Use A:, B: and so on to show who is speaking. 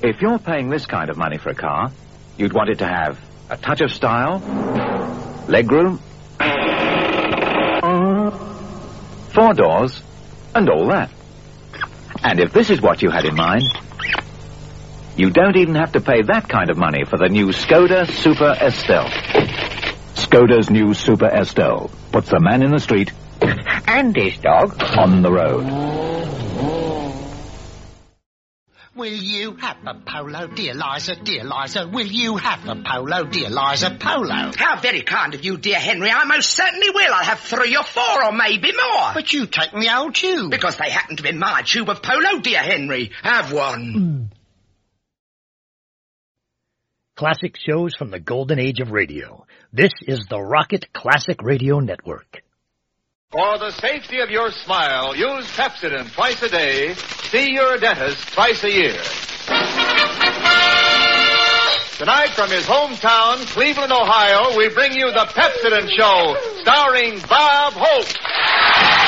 A: If you're paying this kind of money for a car, you'd want it to have a touch of style, legroom, 4 doors, and all that. And if this is what you had in mind, you don't even have to pay that kind of money for the new Skoda Super Estelle. Skoda's new Super Estelle puts the man in the street
B: and his dog
A: on the road.
C: Will you have a polo, dear Liza, dear Liza? Will you have a polo, dear Liza, polo?
D: How very kind of you, dear Henry. I most certainly will. I'll have 3 or 4 or maybe more.
C: But you take me old tube.
D: Because they happen to be my tube of polo, dear Henry. Have one.
E: Classic shows from the golden age of radio. This is the Rocket Classic Radio Network.
F: For the safety of your smile, use Pepsodent twice a day. See your dentist twice a year. Tonight from his hometown, Cleveland, Ohio, we bring you the Pepsodent Show, starring Bob Hope.